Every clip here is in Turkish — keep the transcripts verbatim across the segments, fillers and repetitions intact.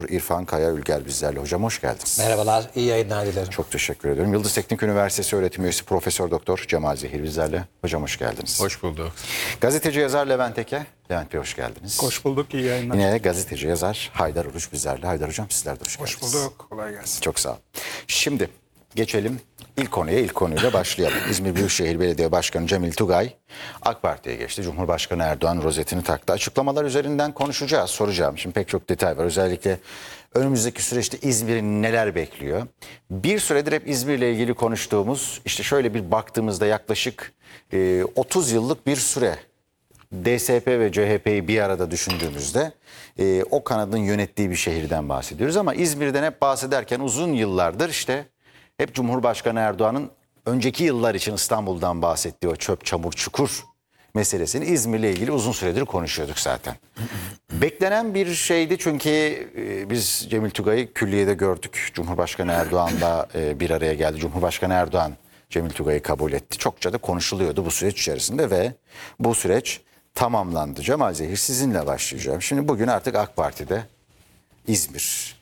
İrfan Kaya Ülger bizlerle. Hocam hoş geldiniz. Merhabalar, iyi yayınlar dilerim. Çok teşekkür ediyorum. Yıldız Teknik Üniversitesi öğretim üyesi Profesör Doktor Cemal Zehir bizlerle. Hocam hoş geldiniz. Hoş bulduk. Gazeteci yazar Levent Eke. Levent Bey hoş geldiniz. Hoş bulduk, iyi yayınlar. Yine gazeteci yazar Haydar Oruç bizlerle. Haydar hocam sizler de hoş geldiniz. Hoş bulduk, kolay gelsin. Çok sağ olun. Şimdi geçelim ilk konuya. İlk konuyla başlayalım. İzmir Büyükşehir Belediye Başkanı Cemil Tugay AK Parti'ye geçti. Cumhurbaşkanı Erdoğan rozetini taktı. Açıklamalar üzerinden konuşacağız, soracağım. Şimdi pek çok detay var. Özellikle önümüzdeki süreçte İzmir'i neler bekliyor? Bir süredir hep İzmir'le ilgili konuştuğumuz, işte şöyle bir baktığımızda yaklaşık e, otuz yıllık bir süre. D S P ve C H P'yi bir arada düşündüğümüzde e, o kanadın yönettiği bir şehirden bahsediyoruz. Ama İzmir'den hep bahsederken uzun yıllardır işte hep Cumhurbaşkanı Erdoğan'ın önceki yıllar için İstanbul'dan bahsettiği o çöp, çamur, çukur meselesini İzmir'le ilgili uzun süredir konuşuyorduk zaten. Beklenen bir şeydi çünkü e, biz Cemil Tugay'ı külliyede gördük. Cumhurbaşkanı Erdoğan'la e, bir araya geldi. Cumhurbaşkanı Erdoğan Cemil Tugay'ı kabul etti. Çokça da konuşuluyordu bu süreç içerisinde ve bu süreç tamamlandı. Cemal Zehir sizinle başlayacağım. Şimdi bugün artık AK Parti'de İzmir.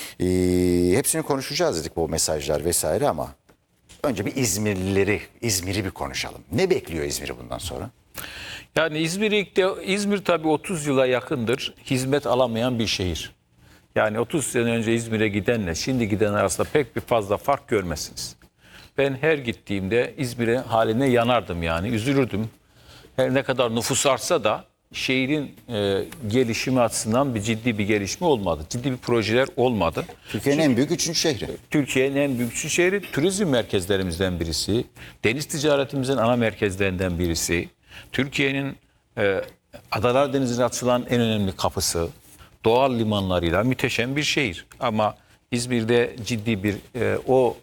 Ee, hepsini konuşacağız dedik bu mesajlar vesaire ama önce bir İzmirlileri, İzmir'i bir konuşalım. Ne bekliyor İzmir'i bundan sonra? Yani İzmir, ilk de, İzmir tabii otuz yıla yakındır hizmet alamayan bir şehir. Yani otuz sene önce İzmir'e gidenle şimdi giden arasında pek bir fazla fark görmezsiniz. Ben her gittiğimde İzmir'e haline yanardım yani, üzülürdüm. Her ne kadar nüfus artsa da şehrin e, gelişimi açısından bir ciddi bir gelişme olmadı. Ciddi bir projeler olmadı. Türkiye'nin en büyük üçüncü şehri. Türkiye'nin en büyük üçüncü şehri, turizm merkezlerimizden birisi, deniz ticaretimizin ana merkezlerinden birisi, Türkiye'nin e, Adalar Denizi'ne açılan en önemli kapısı, doğal limanlarıyla müteşem bir şehir. Ama İzmir'de ciddi bir e, o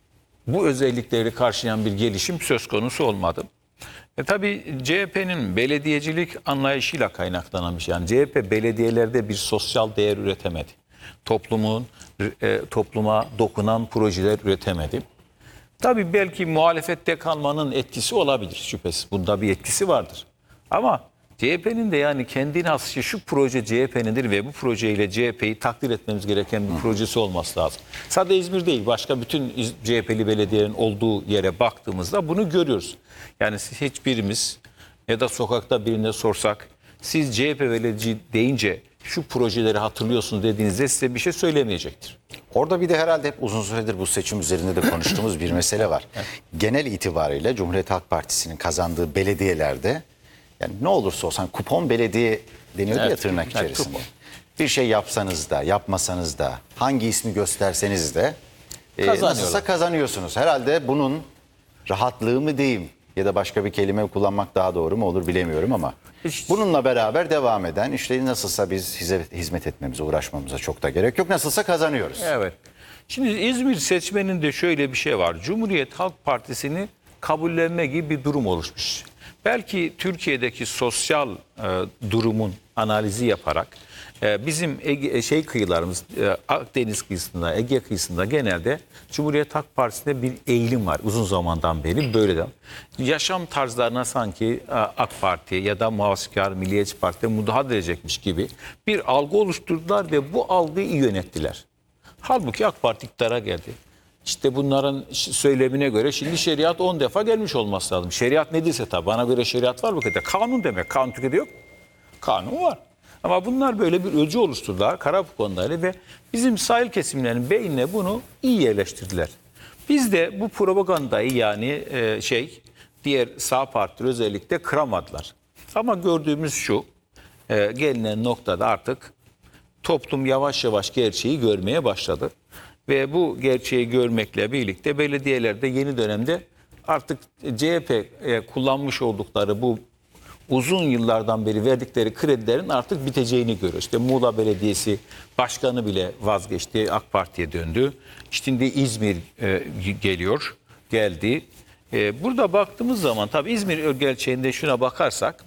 bu özellikleri karşılayan bir gelişim söz konusu olmadı. E tabii C H P'nin belediyecilik anlayışıyla kaynaklanan bir şey. Yani C H P belediyelerde bir sosyal değer üretemedi. Toplumun e, topluma dokunan projeler üretemedi. Tabii belki muhalefette kalmanın etkisi olabilir şüphesiz. Bunda bir etkisi vardır. Ama C H P'nin de yani kendine has şey, şu proje C H P'nindir ve bu projeyle C H P'yi takdir etmemiz gereken bir projesi olması lazım. Sadece İzmir değil, başka bütün C H P'li belediyelerin olduğu yere baktığımızda bunu görüyoruz. Yani siz hiçbirimiz ya da sokakta birine sorsak, siz C H P belediyeci deyince şu projeleri hatırlıyorsunuz dediğinizde size bir şey söylemeyecektir. Orada bir de herhalde hep uzun süredir bu seçim üzerinde de konuştuğumuz bir mesele var. Genel itibariyle Cumhuriyet Halk Partisi'nin kazandığı belediyelerde yani ne olursa olsun kupon belediye deniyordu Evet, ya tırnak evet, içerisinde. kupon. Bir şey yapsanız da yapmasanız da hangi ismi gösterseniz de e, nasılsa kazanıyorsunuz. Herhalde bunun rahatlığı mı diyeyim ya da başka bir kelime kullanmak daha doğru mu olur bilemiyorum ama Hiç. bununla beraber devam eden işte nasılsa biz hizmet etmemize uğraşmamıza çok da gerek yok. Nasılsa kazanıyoruz. Evet. Şimdi İzmir seçmeninde şöyle bir şey var. Cumhuriyet Halk Partisi'ni kabullenme gibi bir durum oluşmuş. Belki Türkiye'deki sosyal e, durumun analizi yaparak e, bizim Ege, şey kıyılarımız e, Akdeniz kıyısında, Ege kıyısında genelde Cumhuriyet Halk Partisi'nde bir eğilim var. Uzun zamandan beri böyle de. Yaşam tarzlarına sanki e, AK Parti ya da Muhafazakar Milliyetçi Parti'de müdahale edecekmiş gibi bir algı oluşturdular ve bu algıyı iyi yönettiler. Halbuki AK Parti iktidara geldi. İşte bunların söylemine göre şimdi şeriat on defa gelmiş olması lazım. Şeriat nedirse tabii bana göre şeriat var bu kadar. Kanun demek. Kanun Türkiye'de yok. Kanun var. Ama bunlar böyle bir ölçü oluşturdular. Kara bu konuları ve bizim sahil kesimlerinin beynine bunu iyi yerleştirdiler. Biz de bu propagandayı yani e, şey diğer sağ partiler özellikle kıramadılar. Ama gördüğümüz şu e, gelinen noktada artık toplum yavaş yavaş gerçeği görmeye başladı. Ve bu gerçeği görmekle birlikte belediyelerde yeni dönemde artık C H P e, kullanmış oldukları bu uzun yıllardan beri verdikleri kredilerin artık biteceğini görüyoruz. İşte Muğla Belediyesi Başkanı bile vazgeçti, AK Parti'ye döndü. Şimdi İzmir e, geliyor, geldi. E, burada baktığımız zaman tabii İzmir gerçeğinde şuna bakarsak,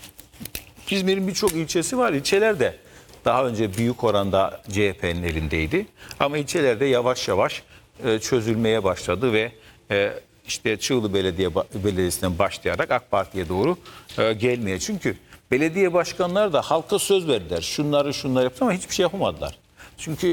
İzmir'in birçok ilçesi var, ilçelerde. Daha önce büyük oranda C H P'nin elindeydi. Ama ilçelerde yavaş yavaş e, çözülmeye başladı ve e, işte Çığlı Belediye Belediyesi'nden başlayarak AK Parti'ye doğru e, gelmeye. Çünkü belediye başkanları da halka söz verdiler. Şunları şunları yaptı ama hiçbir şey yapamadılar. Çünkü